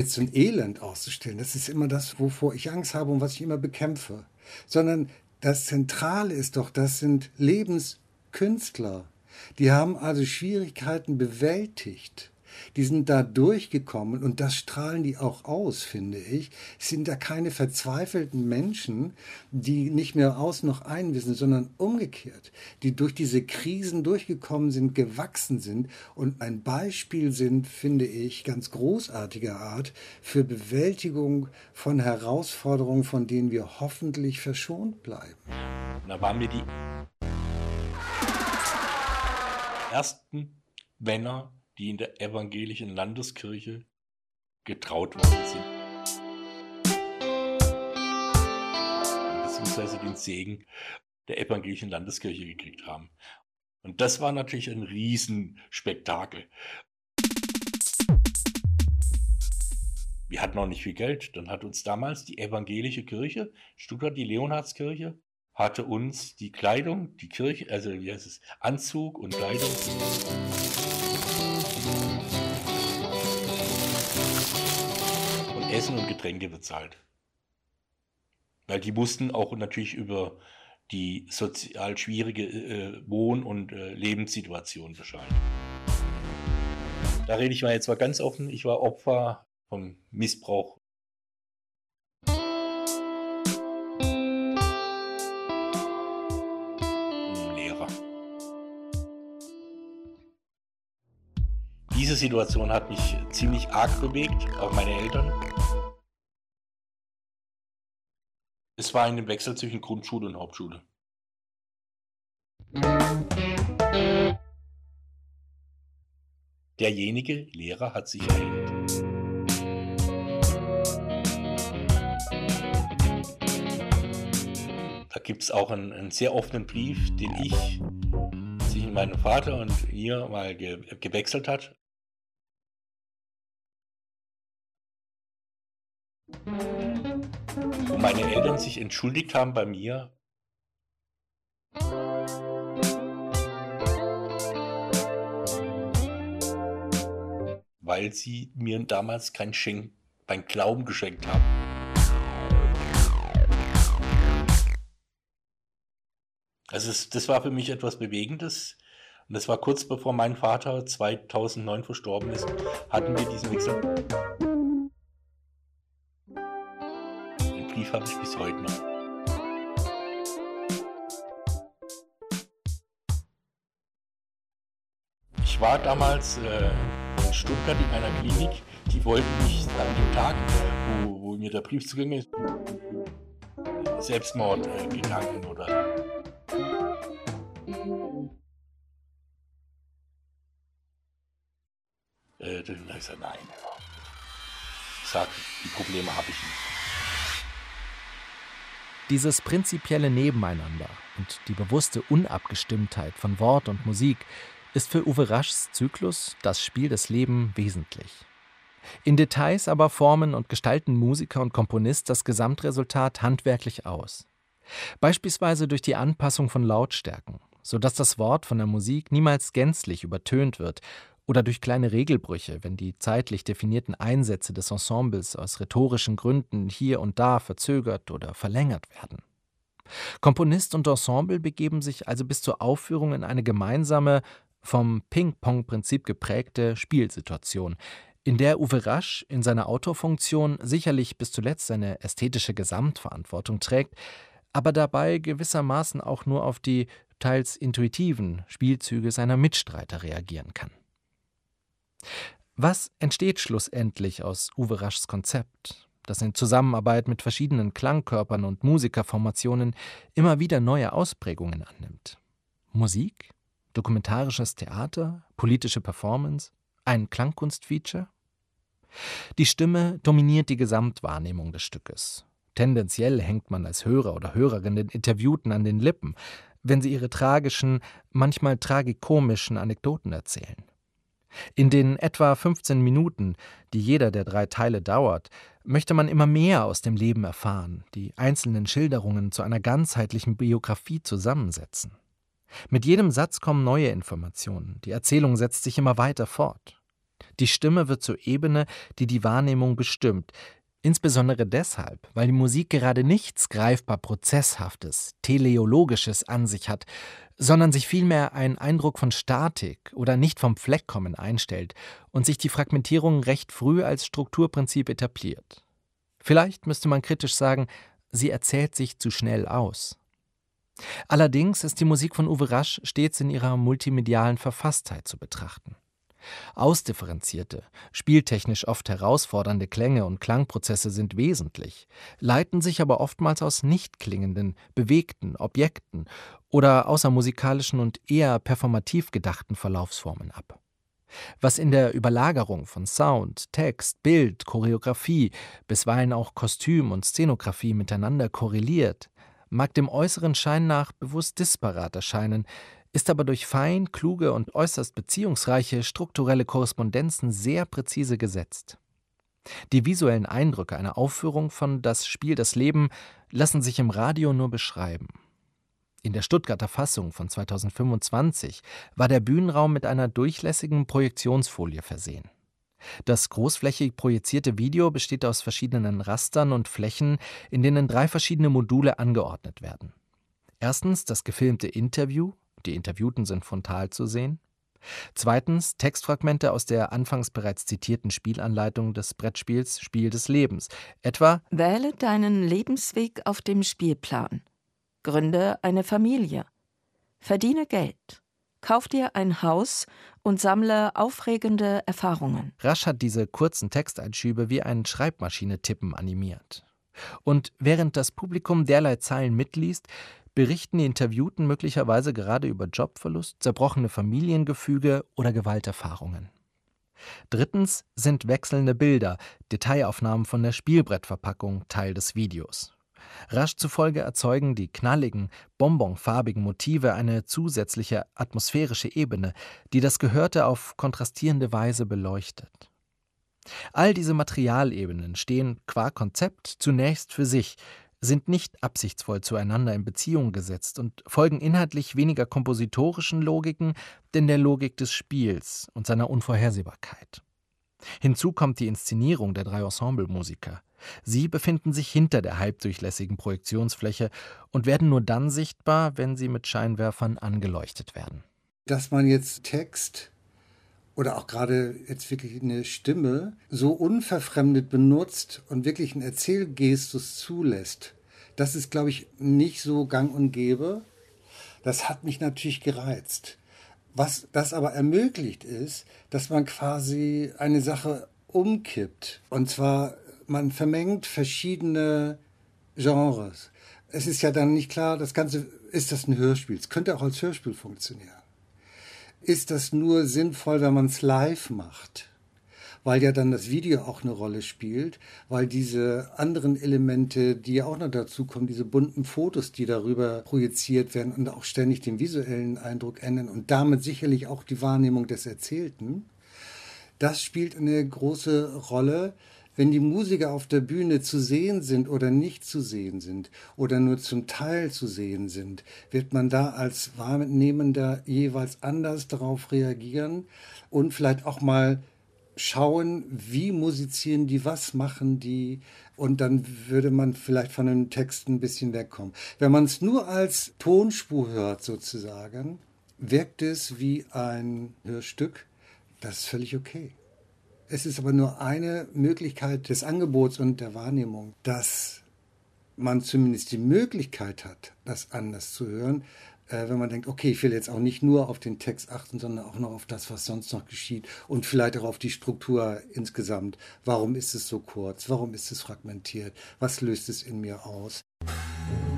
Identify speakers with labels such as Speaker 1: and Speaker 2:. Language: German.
Speaker 1: jetzt so ein Elend auszustellen. Das ist immer das, wovor ich Angst habe und was ich immer bekämpfe. Sondern das Zentrale ist doch, das sind Lebenskünstler. Die haben also Schwierigkeiten bewältigt. Die sind da durchgekommen und das strahlen die auch aus, finde ich. Es sind da keine verzweifelten Menschen, die nicht mehr aus noch ein wissen, sondern umgekehrt, die durch diese Krisen durchgekommen sind, gewachsen sind und ein Beispiel sind, finde ich, ganz großartiger Art für Bewältigung von Herausforderungen, von denen wir hoffentlich verschont bleiben.
Speaker 2: Da waren wir die ersten Männer, die in der evangelischen Landeskirche getraut worden sind, beziehungsweise den Segen der evangelischen Landeskirche gekriegt haben. Und das war natürlich ein Riesenspektakel. Wir hatten noch nicht viel Geld. Dann hat uns damals die evangelische Kirche, Stuttgart, die Leonhardskirche, hatte uns die Kleidung, die Kirche, also wie heißt es, Anzug und Kleidung und Essen und Getränke bezahlt. Weil die mussten auch natürlich über die sozial schwierige Wohn- und Lebenssituation Bescheid. Da rede ich mal jetzt mal ganz offen, ich war Opfer von Missbrauch. Lehrer. Diese Situation hat mich ziemlich arg bewegt, auch meine Eltern. Es war ein Wechsel zwischen Grundschule und Hauptschule. Derjenige Lehrer hat sich verändert. Da gibt es auch einen sehr offenen Brief, den ich zwischen meinem Vater und ihr mal gewechselt hat. Wo meine Eltern sich entschuldigt haben bei mir. Weil sie mir damals kein Glauben geschenkt haben. Also das war für mich etwas Bewegendes. Und das war kurz bevor mein Vater 2009 verstorben ist, hatten wir diesen Wechsel. Den Brief habe ich bis heute noch. Ich war damals in Stuttgart in einer Klinik, die wollten mich an dem Tag, wo mir der Brief zuging, Selbstmord gegangen oder. Dann habe ich gesagt, nein. Ich sage, die Probleme habe ich nicht.
Speaker 3: Dieses prinzipielle Nebeneinander und die bewusste Unabgestimmtheit von Wort und Musik ist für Uwe Raschs Zyklus Das Spiel des Lebens wesentlich. In Details aber formen und gestalten Musiker und Komponist das Gesamtresultat handwerklich aus. Beispielsweise durch die Anpassung von Lautstärken, sodass das Wort von der Musik niemals gänzlich übertönt wird, oder durch kleine Regelbrüche, wenn die zeitlich definierten Einsätze des Ensembles aus rhetorischen Gründen hier und da verzögert oder verlängert werden. Komponist und Ensemble begeben sich also bis zur Aufführung in eine gemeinsame, vom Ping-Pong-Prinzip geprägte Spielsituation, in der Uwe Rasch in seiner Autorfunktion sicherlich bis zuletzt seine ästhetische Gesamtverantwortung trägt, aber dabei gewissermaßen auch nur auf die teils intuitiven Spielzüge seiner Mitstreiter reagieren kann. Was entsteht schlussendlich aus Uwe Raschs Konzept, das in Zusammenarbeit mit verschiedenen Klangkörpern und Musikerformationen immer wieder neue Ausprägungen annimmt? Musik? Dokumentarisches Theater? Politische Performance? Ein Klangkunstfeature? Die Stimme dominiert die Gesamtwahrnehmung des Stückes. Tendenziell hängt man als Hörer oder Hörerin den Interviewten an den Lippen, wenn sie ihre tragischen, manchmal tragikomischen Anekdoten erzählen. In den etwa 15 Minuten, die jeder der 3 Teile dauert, möchte man immer mehr aus dem Leben erfahren, die einzelnen Schilderungen zu einer ganzheitlichen Biografie zusammensetzen. Mit jedem Satz kommen neue Informationen, die Erzählung setzt sich immer weiter fort. Die Stimme wird zur Ebene, die die Wahrnehmung bestimmt. Insbesondere deshalb, weil die Musik gerade nichts greifbar Prozesshaftes, Teleologisches an sich hat, sondern sich vielmehr einen Eindruck von Statik oder nicht vom Fleck kommen einstellt und sich die Fragmentierung recht früh als Strukturprinzip etabliert. Vielleicht müsste man kritisch sagen, sie erzählt sich zu schnell aus. Allerdings ist die Musik von Uwe Rasch stets in ihrer multimedialen Verfasstheit zu betrachten. Ausdifferenzierte, spieltechnisch oft herausfordernde Klänge und Klangprozesse sind wesentlich, leiten sich aber oftmals aus nicht klingenden, bewegten Objekten oder außermusikalischen und eher performativ gedachten Verlaufsformen ab. Was in der Überlagerung von Sound, Text, Bild, Choreografie, bisweilen auch Kostüm und Szenografie miteinander korreliert, mag dem äußeren Schein nach bewusst disparat erscheinen, ist aber durch fein, kluge und äußerst beziehungsreiche strukturelle Korrespondenzen sehr präzise gesetzt. Die visuellen Eindrücke einer Aufführung von Das Spiel das Leben lassen sich im Radio nur beschreiben. In der Stuttgarter Fassung von 2025 war der Bühnenraum mit einer durchlässigen Projektionsfolie versehen. Das großflächig projizierte Video besteht aus verschiedenen Rastern und Flächen, in denen 3 verschiedene Module angeordnet werden. Erstens das gefilmte Interview, die Interviewten sind frontal zu sehen. Zweitens Textfragmente aus der anfangs bereits zitierten Spielanleitung des Brettspiels Spiel des Lebens, etwa:
Speaker 4: Wähle deinen Lebensweg auf dem Spielplan. Gründe eine Familie. Verdiene Geld. Kauf dir ein Haus und sammle aufregende Erfahrungen.
Speaker 3: Rasch hat diese kurzen Texteinschübe wie ein Schreibmaschine-Tippen animiert. Und während das Publikum derlei Zeilen mitliest, berichten die Interviewten möglicherweise gerade über Jobverlust, zerbrochene Familiengefüge oder Gewalterfahrungen. Drittens sind wechselnde Bilder, Detailaufnahmen von der Spielbrettverpackung Teil des Videos. Rasch zufolge erzeugen die knalligen, bonbonfarbigen Motive eine zusätzliche atmosphärische Ebene, die das Gehörte auf kontrastierende Weise beleuchtet. All diese Materialebenen stehen qua Konzept zunächst für sich, sind nicht absichtsvoll zueinander in Beziehung gesetzt und folgen inhaltlich weniger kompositorischen Logiken, denn der Logik des Spiels und seiner Unvorhersehbarkeit. Hinzu kommt die Inszenierung der 3 Ensemblemusiker. Sie befinden sich hinter der halbdurchlässigen Projektionsfläche und werden nur dann sichtbar, wenn sie mit Scheinwerfern angeleuchtet werden.
Speaker 1: Dass man jetzt Text oder auch gerade jetzt wirklich eine Stimme so unverfremdet benutzt und wirklich einen Erzählgestus zulässt, das ist, glaube ich, nicht so gang und gäbe. Das hat mich natürlich gereizt. Was das aber ermöglicht ist, dass man quasi eine Sache umkippt. Und zwar, man vermengt verschiedene Genres. Es ist ja dann nicht klar, das Ganze, ist das ein Hörspiel? Es könnte auch als Hörspiel funktionieren. Ist das nur sinnvoll, wenn man es live macht? Weil ja dann das Video auch eine Rolle spielt, weil diese anderen Elemente, die ja auch noch dazu kommen, diese bunten Fotos, die darüber projiziert werden und auch ständig den visuellen Eindruck ändern und damit sicherlich auch die Wahrnehmung des Erzählten, das spielt eine große Rolle. Wenn die Musiker auf der Bühne zu sehen sind oder nicht zu sehen sind oder nur zum Teil zu sehen sind, wird man da als Wahrnehmender jeweils anders darauf reagieren und vielleicht auch mal schauen, wie musizieren die, was machen die, und dann würde man vielleicht von dem Text ein bisschen wegkommen. Wenn man es nur als Tonspur hört sozusagen, wirkt es wie ein Hörstück, das ist völlig okay. Es ist aber nur eine Möglichkeit des Angebots und der Wahrnehmung, dass man zumindest die Möglichkeit hat, das anders zu hören, wenn man denkt, okay, ich will jetzt auch nicht nur auf den Text achten, sondern auch noch auf das, was sonst noch geschieht und vielleicht auch auf die Struktur insgesamt. Warum ist es so kurz? Warum ist es fragmentiert? Was löst es in mir aus?